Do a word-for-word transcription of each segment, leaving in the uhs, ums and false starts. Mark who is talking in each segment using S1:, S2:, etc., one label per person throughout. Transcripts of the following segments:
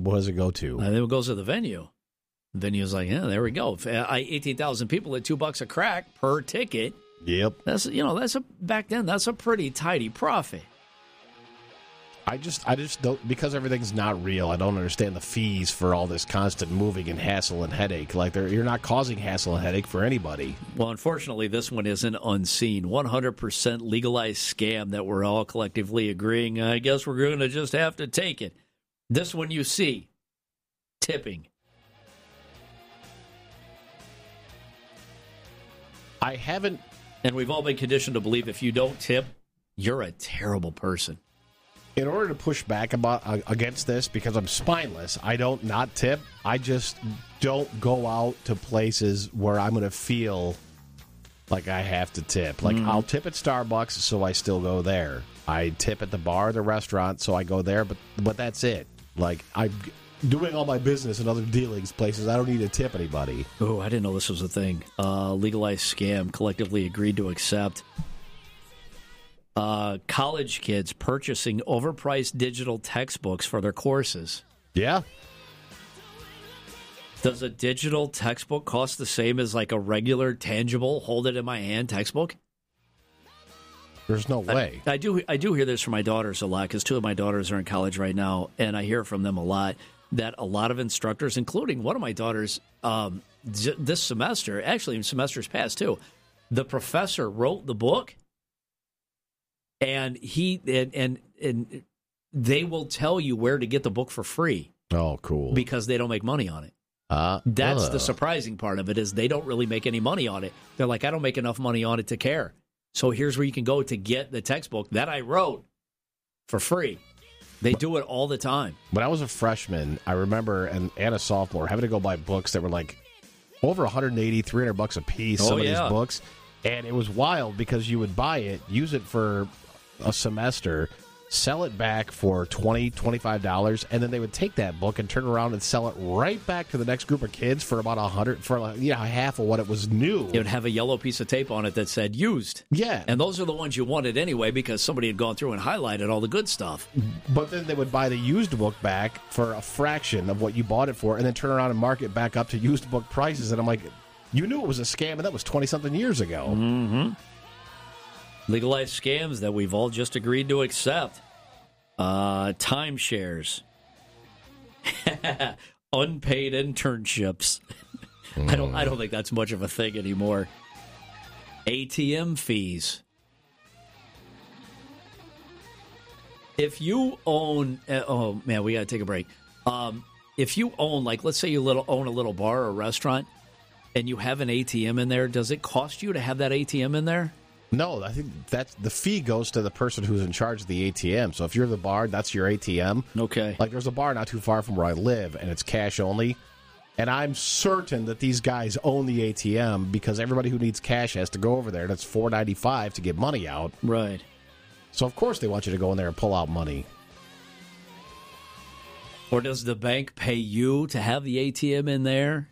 S1: what does it go to?
S2: And then it goes to the venue. The venue's like, yeah, there we go. eighteen thousand people at two bucks a crack per ticket.
S1: Yep.
S2: That's, you know, that's a, back then, that's a pretty tidy profit.
S1: I just, I just don't, because everything's not real, I don't understand the fees for all this constant moving and hassle and headache. Like, you're not causing hassle and headache for anybody.
S2: Well, unfortunately, this one isn't unseen. one hundred percent legalized scam that we're all collectively agreeing, I guess we're going to just have to take it. This one you see, tipping.
S1: I haven't...
S2: And we've all been conditioned to believe if you don't tip, you're a terrible person.
S1: In order to push back about uh, against this, because I'm spineless, I don't not tip. I just don't go out to places where I'm going to feel like I have to tip. Like, mm. I'll tip at Starbucks, so I still go there. I tip at the bar or the restaurant, so I go there, but but that's it. Like, I'm doing all my business and other dealings places. I don't need to tip anybody.
S2: Oh, I didn't know this was a thing. Uh, legalized scam, collectively agreed to accept. Uh, college kids purchasing overpriced digital textbooks for their courses.
S1: Yeah.
S2: Does a digital textbook cost the same as like a regular, tangible, hold it in my hand textbook?
S1: There's no way.
S2: I, I do I do hear this from my daughters a lot, because two of my daughters are in college right now, and I hear from them a lot that a lot of instructors, including one of my daughters um, d- this semester, actually in semesters past too, the professor wrote the book, and he and, and and they will tell you where to get the book for free.
S1: Oh, cool.
S2: Because they don't make money on it.
S1: Uh,
S2: That's
S1: uh.
S2: the surprising part of it, is they don't really make any money on it. They're like, I don't make enough money on it to care. So here's where you can go to get the textbook that I wrote for free. They do it all the time.
S1: When I was a freshman, I remember, and, and a sophomore, having to go buy books that were like over one hundred eighty, three hundred bucks a piece,
S2: oh,
S1: some
S2: yeah.
S1: of these books. And it was wild because you would buy it, use it for a semester, sell it back for twenty dollars, twenty-five dollars, and then they would take that book and turn around and sell it right back to the next group of kids for about a hundred, for like, you know, half of what it was new.
S2: It would have a yellow piece of tape on it that said used.
S1: Yeah.
S2: And those are the ones you wanted anyway, because somebody had gone through and highlighted all the good stuff.
S1: But then they would buy the used book back for a fraction of what you bought it for, and then turn around and mark it back up to used book prices. And I'm like, you knew it was a scam, and that was twenty-something years ago.
S2: Mm-hmm. Legalized scams that we've all just agreed to accept. Uh, timeshares. Unpaid internships. mm. I don't I don't think that's much of a thing anymore. A T M fees. If you own uh, oh man, we got to take a break. Um, if you own, like, let's say you little own a little bar or a restaurant and you have an A T M in there, does it cost you to have that A T M in there?
S1: No, I think that's the fee goes to the person who's in charge of the A T M. So if you're the bar, that's your A T M.
S2: Okay.
S1: Like, there's a bar not too far from where I live, and it's cash only. And I'm certain that these guys own the A T M because everybody who needs cash has to go over there, and it's four dollars and ninety-five cents to get money out.
S2: Right.
S1: So, of course, they want you to go in there and pull out money.
S2: Or does the bank pay you to have the A T M in there?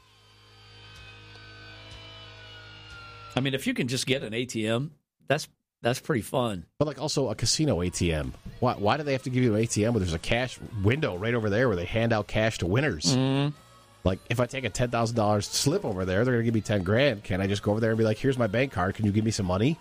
S2: I mean, if you can just get an A T M, that's that's pretty fun.
S1: But, like, also a casino A T M. Why, why do they have to give you an A T M where there's a cash window right over there where they hand out cash to winners?
S2: Mm.
S1: Like, if I take a ten thousand dollars slip over there, they're going to give me ten grand. Can I just go over there and be like, here's my bank card. Can you give me some money?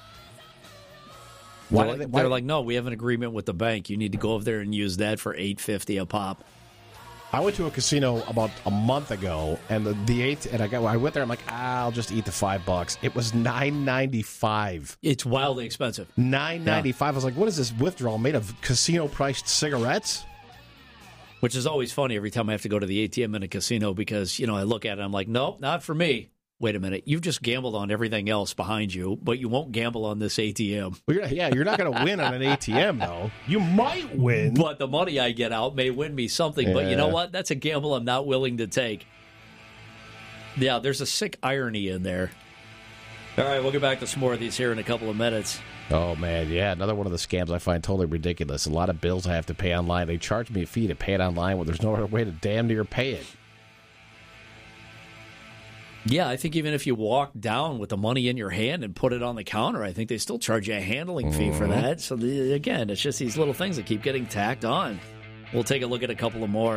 S2: Why they're, they, why they're like, no, we have an agreement with the bank. You need to go over there and use that for eight fifty a pop.
S1: I went to a casino about a month ago, and the, the eight, and I got I went there. I'm like, ah, I'll just eat the five bucks. It was nine ninety five.
S2: It's wildly expensive.
S1: Nine ninety five. Yeah. I was like, what is this withdrawal made of? Casino priced cigarettes?
S2: Which is always funny every time I have to go to the A T M in a casino because, you know, I look at it and I'm like, nope, not for me. Wait a minute. You've just gambled on everything else behind you, but you won't gamble on this A T M.
S1: Well, you're, yeah, you're not going to win on an A T M, though. You might win.
S2: But the money I get out may win me something. Yeah. But you know what? That's a gamble I'm not willing to take. Yeah, there's a sick irony in there. All right, we'll get back to some more of these here in a couple of minutes.
S1: Oh, man, yeah. Another one of the scams I find totally ridiculous. A lot of bills I have to pay online. They charge me a fee to pay it online when there's no other way to damn near pay it.
S2: Yeah, I think even if you walk down with the money in your hand and put it on the counter, I think they still charge you a handling fee for that. So, the, again, it's just these little things that keep getting tacked on. We'll take a look at a couple of more.